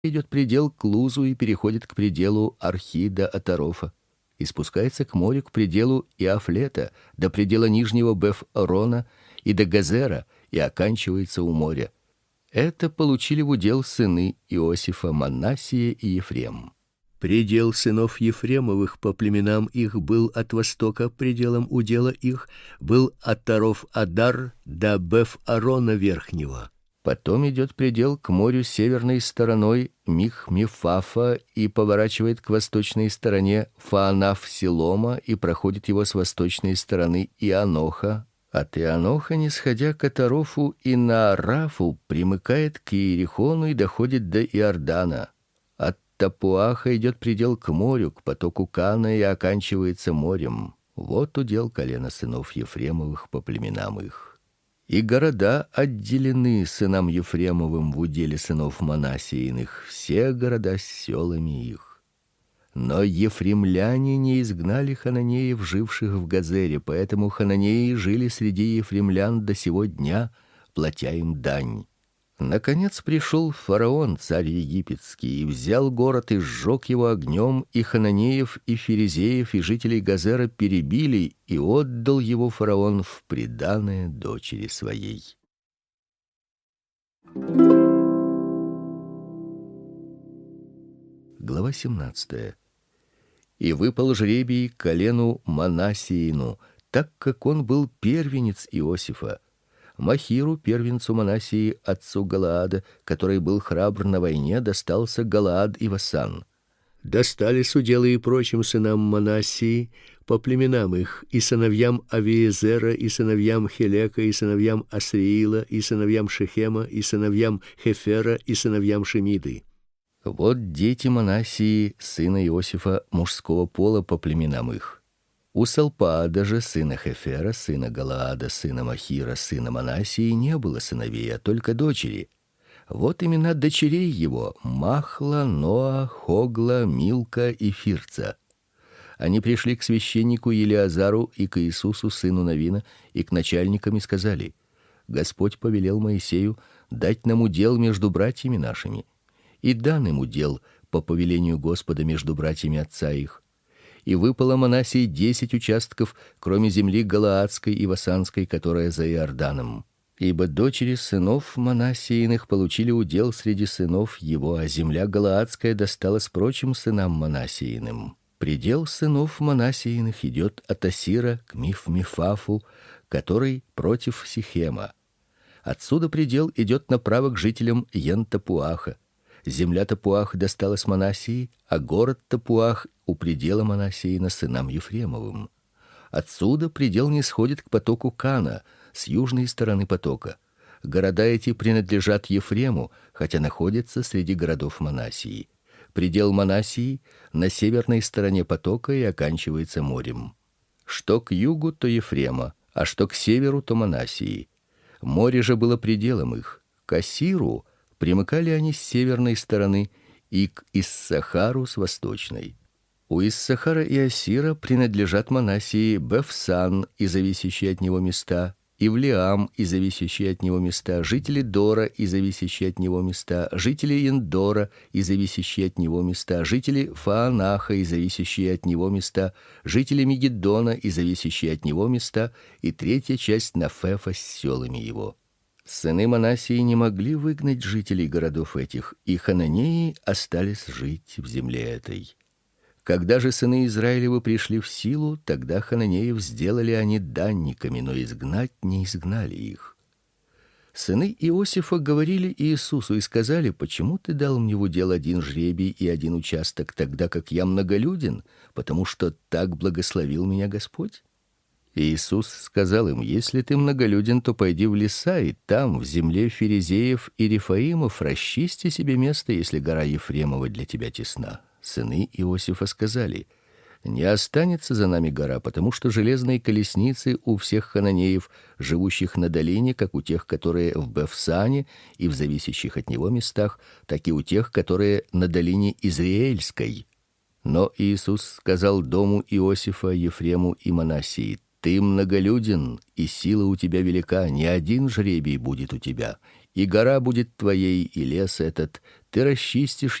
идет предел к Лузу и переходит к пределу Архи до Атарофа, и спускается к морю к пределу Иафлета, до предела нижнего Беф-Орона и до Газера, и оканчивается у моря. Это получили в удел сыны Иосифа, Манассия и Ефрем. Предел сынов Ефремовых по племенам их был от востока, пределом удела их был от Таров-Адар до Беф-Орона верхнего. Потом идет предел к морю северной стороной Мих-Мефафа и поворачивает к восточной стороне Фаанаф-Силома и проходит его с восточной стороны Ианоха. От Ианоха, нисходя к Атарофу и Наарафу, примыкает к Иерихону и доходит до Иордана. От Тапуаха идет предел к морю, к потоку Кана и оканчивается морем. Вот удел колена сынов Ефремовых по племенам их. И города отделены сынам Ефремовым в уделе сынов Манассииных, все города с селами их. Но ефремляне не изгнали хананеев, живших в Газере, поэтому хананеи жили среди ефремлян до сего дня, платя им дань. Наконец пришел фараон, царь египетский, и взял город и сжег его огнем, и хананеев, и ферезеев, и жителей Газера перебили, и отдал его фараон в приданое дочери своей. Глава 17. И выпал жребий колену Манассиину, так как он был первенец Иосифа. Махиру, первенцу Манассии, отцу Галаада, который был храбр на войне, достался Галаад и Васан. Достались уделы и прочим сынам Манассии по племенам их, и сыновьям Авиезера, и сыновьям Хелека, и сыновьям Асриила, и сыновьям Шехема, и сыновьям Хефера, и сыновьям Шемиды. Вот дети Манассии, сына Иосифа, мужского пола по племенам их. У Салпаада же, сына Хефера, сына Галаада, сына Махира, сына Манассии, не было сыновей, а только дочери. Вот имена дочерей его: Махла, Ноа, Хогла, Милка и Фирца. Они пришли к священнику Елиазару и к Иисусу, сыну Навина, и к начальникам и сказали: Господь повелел Моисею дать нам удел между братьями нашими. И дан им удел по повелению Господа между братьями отца их. И выпало Манассии 10 участков, кроме земли галаадской и васанской, которая за Иорданом. Ибо дочери сынов Манассииных получили удел среди сынов его, а земля галаадская досталась прочим сынам Манассииным. Предел сынов Манассииных идет от Асира к Миф-Мифафу, который против Сихема. Отсюда предел идет направо к жителям Ен-Тапуаха. Земля Тапуах досталась Манассии, а город Тапуах у предела Манассиина сынам Ефремовым. Отсюда предел нисходит к потоку Кана с южной стороны потока. Города эти принадлежат Ефрему, хотя находятся среди городов Манассии. Предел Манассии на северной стороне потока и оканчивается морем. Что к югу, то Ефрема, а что к северу, то Манассии. Море же было пределом их. К Асиру примыкали они с северной стороны и к Иссахару с восточной. У Иссахара и Асира принадлежат Манассии Бефсан и зависящие от него места, Ивлеам и зависящие от него места, жители Дора и зависящие от него места, жители Индора и зависящие от него места, жители Фаанаха и зависящие от него места, жители Мегиддона и зависящие от него места, и третья часть Нафефа с селами его. Сыны Манассии не могли выгнать жителей городов этих, и хананеи остались жить в земле этой. Когда же сыны Израилевы пришли в силу, тогда хананеев сделали они данниками, но изгнать не изгнали их. Сыны Иосифа говорили Иисусу и сказали: «Почему ты дал мне в удел один жребий и один участок, тогда как я многолюден, потому что так благословил меня Господь?» Иисус сказал им: «Если ты многолюден, то пойди в леса, и там, в земле ферезеев и рефаимов, расчисти себе место, если гора Ефремова для тебя тесна». Сыны Иосифа сказали: «Не останется за нами гора, потому что железные колесницы у всех хананеев, живущих на долине, как у тех, которые в Бефсане и в зависящих от него местах, так и у тех, которые на долине Израильской». Но Иисус сказал дому Иосифа, Ефрему и Манассии: «Ты многолюден, и сила у тебя велика, не один жребий будет у тебя, и гора будет твоей, и лес этот, ты расчистишь